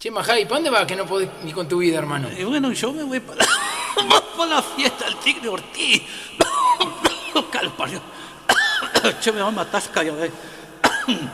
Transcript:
Che, Majay, ¿para dónde vas que no podés ni con tu vida, hermano? Bueno, yo me voy para la fiesta del Tigre Ortiz. Calpario. Che, me va a matar, ya ves.